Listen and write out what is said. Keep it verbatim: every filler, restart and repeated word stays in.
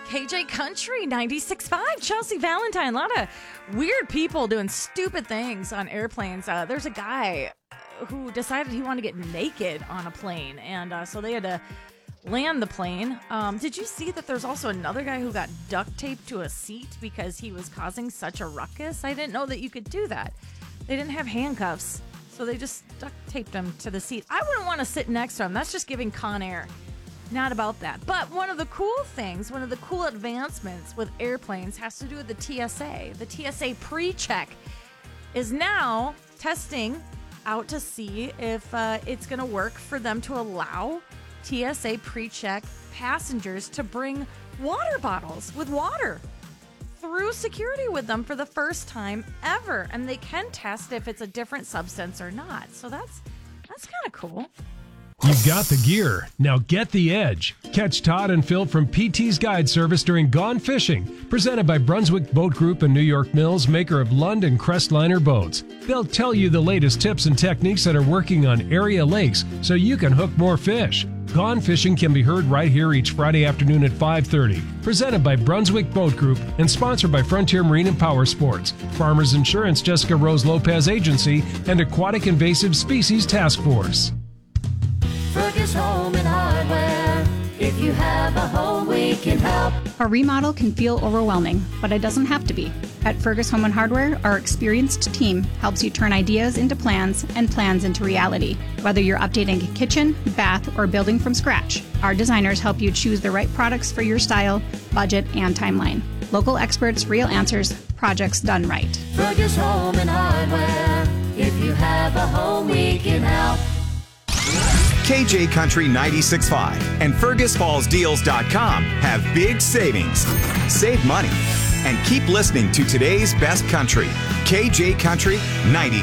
K J Country ninety-six point five, Chelsea Valentine. A lot of weird people doing stupid things on airplanes. Uh, there's a guy who decided he wanted to get naked on a plane, and uh, so they had to land the plane. Um, did you see that there's also another guy who got duct taped to a seat because he was causing such a ruckus? I didn't know that you could do that. They didn't have handcuffs, so they just duct taped him to the seat. I wouldn't want to sit next to him. That's just giving Con Air. Not about that. But one of the cool things, one of the cool advancements with airplanes has to do with the T S A. The T S A pre-check is now testing out to see if uh, it's going to work for them to allow T S A pre-check passengers to bring water bottles with water through security with them for the first time ever. And they can test if it's a different substance or not. So that's that's kind of cool. You've got the gear. Now get the edge. Catch Todd and Phil from P T's Guide Service during Gone Fishing, presented by Brunswick Boat Group and New York Mills, maker of Lund and Crestliner boats. They'll tell you the latest tips and techniques that are working on area lakes so you can hook more fish. Gone Fishing can be heard right here each Friday afternoon at five thirty. Presented by Brunswick Boat Group and sponsored by Frontier Marine and Power Sports, Farmers Insurance Jessica Rose Lopez Agency, and Aquatic Invasive Species Task Force. Fergus Home and Hardware. If you have a home, we can help. A remodel can feel overwhelming, but it doesn't have to be. At Fergus Home and Hardware, our experienced team helps you turn ideas into plans and plans into reality. Whether you're updating a kitchen, bath, or building from scratch, our designers help you choose the right products for your style, budget, and timeline. Local experts, real answers, projects done right. Fergus Home and Hardware. If you have a home, we can help. K J Country ninety-six point five and Fergus Falls Deals dot com have big savings. Save money and keep listening to today's best country. K J Country ninety-six point five.